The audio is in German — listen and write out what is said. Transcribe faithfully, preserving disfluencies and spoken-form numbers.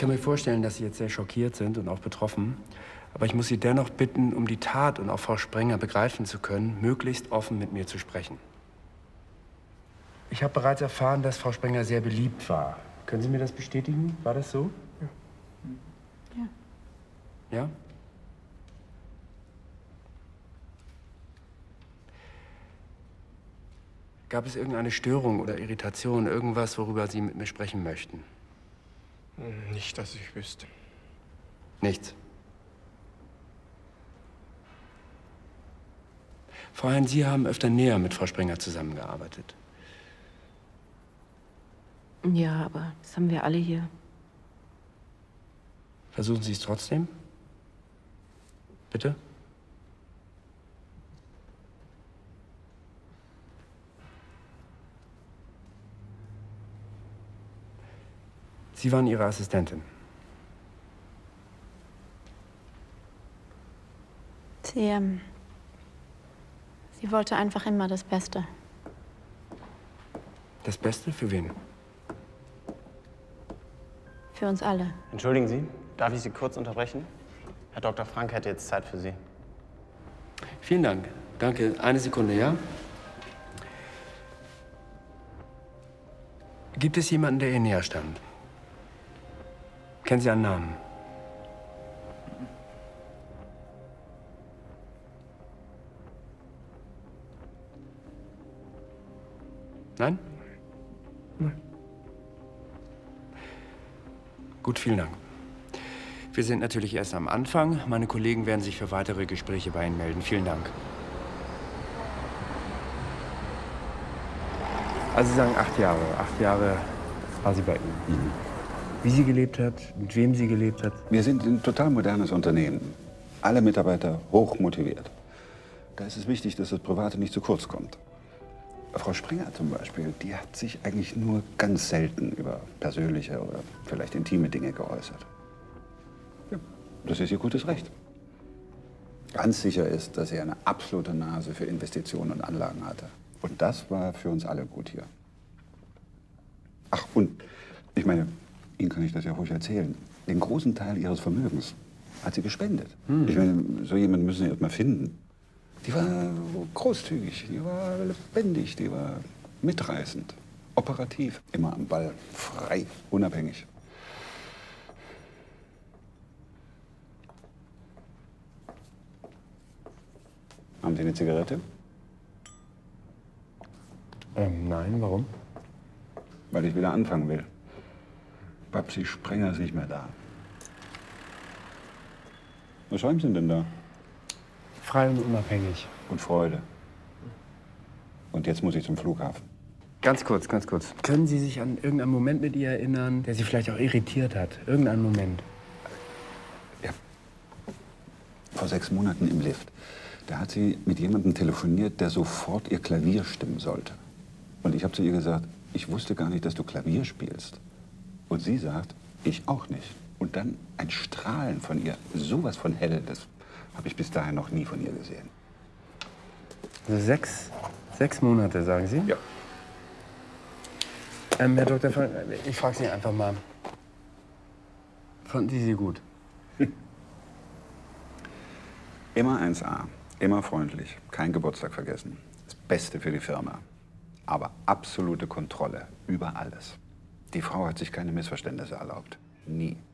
kann mir vorstellen, dass Sie jetzt sehr schockiert sind und auch betroffen. Aber ich muss Sie dennoch bitten, um die Tat und auch Frau Sprenger begreifen zu können, möglichst offen mit mir zu sprechen. Ich habe bereits erfahren, dass Frau Sprenger sehr beliebt war. Können Sie mir das bestätigen? War das so? Ja. Ja? Gab es irgendeine Störung oder Irritation, irgendwas, worüber Sie mit mir sprechen möchten? Nicht, dass ich wüsste. Nichts. Frau Hein, Sie haben öfter näher mit Frau Sprenger zusammengearbeitet. Ja, aber das haben wir alle hier. Versuchen Sie es trotzdem? Bitte? Sie waren Ihre Assistentin. Sie, ähm, sie wollte einfach immer das Beste. Das Beste für wen? Für uns alle. Entschuldigen Sie, darf ich Sie kurz unterbrechen? Herr Doktor Frank hätte jetzt Zeit für Sie. Vielen Dank. Danke. Eine Sekunde, ja? Gibt es jemanden, der ihr näher stand? Kennen Sie einen Namen? Nein? Nein. Gut, vielen Dank. Wir sind natürlich erst am Anfang. Meine Kollegen werden sich für weitere Gespräche bei Ihnen melden. Vielen Dank. Also Sie sagen acht Jahre. Acht Jahre war sie bei Ihnen. Mhm. Wie sie gelebt hat, mit wem sie gelebt hat? Wir sind ein total modernes Unternehmen. Alle Mitarbeiter hoch motiviert. Da ist es wichtig, dass das Private nicht zu kurz kommt. Frau Sprenger zum Beispiel, die hat sich eigentlich nur ganz selten über persönliche oder vielleicht intime Dinge geäußert. Ja, das ist ihr gutes Recht. Ganz sicher ist, dass sie eine absolute Nase für Investitionen und Anlagen hatte. Und das war für uns alle gut hier. Ach, und ich meine, Ihnen kann ich das ja ruhig erzählen. Den großen Teil ihres Vermögens hat sie gespendet. Hm. Ich meine, so jemanden müssen Sie erst mal finden. Die war großzügig, die war lebendig, die war mitreißend, operativ, immer am Ball, frei, unabhängig. Haben Sie eine Zigarette? Ähm, nein, warum? Weil ich wieder anfangen will. Babsi Sprenger ist nicht mehr da. Was schreiben Sie denn da? Frei und unabhängig. Und Freude. Und jetzt muss ich zum Flughafen. Ganz kurz, ganz kurz. Können Sie sich an irgendeinen Moment mit ihr erinnern, der Sie vielleicht auch irritiert hat? Irgendeinen Moment? Ja. Vor sechs Monaten im Lift. Da hat sie mit jemandem telefoniert, der sofort ihr Klavier stimmen sollte. Und ich habe zu ihr gesagt, ich wusste gar nicht, dass du Klavier spielst. Und sie sagt, ich auch nicht. Und dann ein Strahlen von ihr, sowas von hell, das habe ich bis dahin noch nie von ihr gesehen. Also sechs, sechs Monate, sagen Sie? Ja. Ähm, Herr Doktor Frank, ich frage Sie einfach mal. Fanden Sie sie gut? Immer eins A, immer freundlich, kein Geburtstag vergessen. Das Beste für die Firma. Aber absolute Kontrolle über alles. Die Frau hat sich keine Missverständnisse erlaubt. Nie.